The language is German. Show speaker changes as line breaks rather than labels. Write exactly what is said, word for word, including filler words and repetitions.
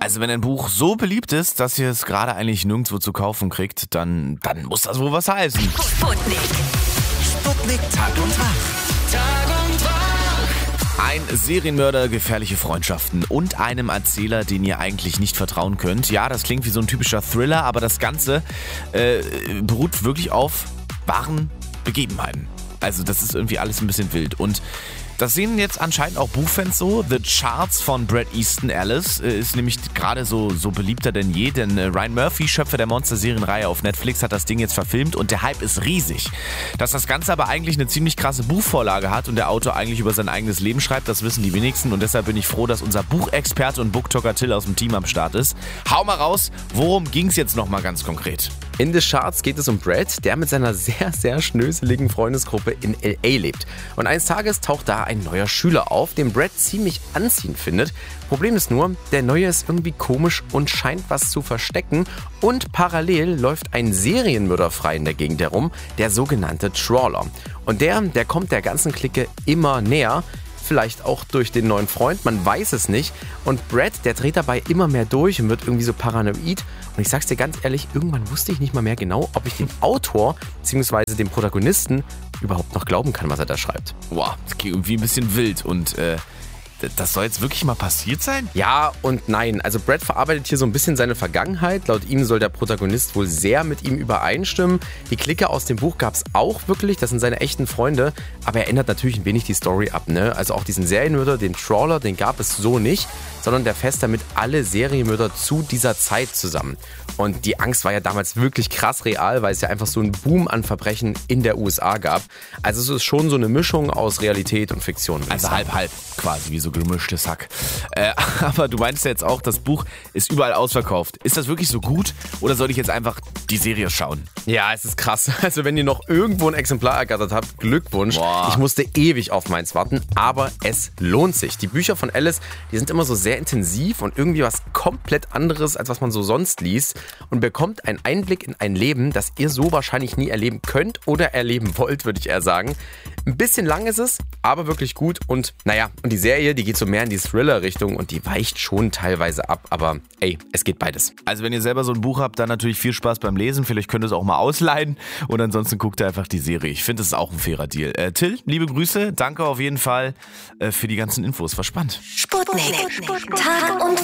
Also wenn ein Buch so beliebt ist, dass ihr es gerade eigentlich nirgendwo zu kaufen kriegt, dann, dann muss das wohl was heißen.
Sputnik.
Sputnik Tag und Tag.
Tag und Tag.
Ein Serienmörder, gefährliche Freundschaften und einem Erzähler, den ihr eigentlich nicht vertrauen könnt. Ja, das klingt wie so ein typischer Thriller, aber das Ganze äh, beruht wirklich auf wahren Begebenheiten. Also das ist irgendwie alles ein bisschen wild. Und das sehen jetzt anscheinend auch Buchfans so. The Charts von Bret Easton Ellis ist nämlich gerade so, so beliebter denn je, denn Ryan Murphy, Schöpfer der Monster-Serienreihe auf Netflix, hat das Ding jetzt verfilmt und der Hype ist riesig. Dass das Ganze aber eigentlich eine ziemlich krasse Buchvorlage hat und der Autor eigentlich über sein eigenes Leben schreibt, das wissen die wenigsten und deshalb bin ich froh, dass unser Buchexperte und Booktalker Till aus dem Team am Start ist. Hau mal raus, worum ging's jetzt nochmal ganz konkret?
In The Charts geht es um Brad, der mit seiner sehr, sehr schnöseligen Freundesgruppe in L A lebt. Und eines Tages taucht da ein neuer Schüler auf, den Brad ziemlich anziehend findet. Problem ist nur, der Neue ist irgendwie komisch und scheint was zu verstecken. Und parallel läuft ein Serienmörder frei in der Gegend herum, der sogenannte Trawler. Und der, der kommt der ganzen Clique immer näher. Vielleicht auch durch den neuen Freund, man weiß es nicht. Und Brad, der dreht dabei immer mehr durch und wird irgendwie so paranoid. Und ich sag's dir ganz ehrlich, irgendwann wusste ich nicht mal mehr genau, ob ich dem Autor bzw. dem Protagonisten überhaupt noch glauben kann, was er da schreibt.
Wow, das klingt irgendwie ein bisschen wild und äh, das soll jetzt wirklich mal passiert sein?
Ja und nein. Also Brad verarbeitet hier so ein bisschen seine Vergangenheit. Laut ihm soll der Protagonist wohl sehr mit ihm übereinstimmen. Die Clique aus dem Buch gab es auch wirklich. Das sind seine echten Freunde. Aber er ändert natürlich ein wenig die Story ab. Ne? Also auch diesen Serienmörder, den Trawler, den gab es so nicht. Sondern der fasst damit alle Serienmörder zu dieser Zeit zusammen. Und die Angst war ja damals wirklich krass real, weil es ja einfach so einen Boom an Verbrechen in der U S A gab. Also es ist schon so eine Mischung aus Realität und Fiktion.
Also halb, halb quasi, wie so gemischtes Hack. Äh, aber du meinst ja jetzt auch, das Buch ist überall ausverkauft. Ist das wirklich so gut oder soll ich jetzt einfach die Serie schauen?
Ja, es ist krass. Also wenn ihr noch irgendwo ein Exemplar ergattert habt, Glückwunsch.
Boah.
Ich musste ewig auf meins warten, aber es lohnt sich. Die Bücher von Ellis, die sind immer so sehr intensiv und irgendwie was komplett anderes, als was man so sonst liest. Und bekommt einen Einblick in ein Leben, das ihr so wahrscheinlich nie erleben könnt oder erleben wollt, würde ich eher sagen. Ein bisschen lang ist es, aber wirklich gut. Und naja, und die Serie, die geht so mehr in die Thriller-Richtung und die weicht schon teilweise ab. Aber ey, es geht beides.
Also wenn ihr selber so ein Buch habt, dann natürlich viel Spaß beim Lesen. Vielleicht könnt ihr es auch mal ausleihen und ansonsten guckt ihr einfach die Serie. Ich finde, das ist auch ein fairer Deal. Äh, Till, liebe Grüße. Danke auf jeden Fall äh, für die ganzen Infos. War spannend.
Sputnik. Tag und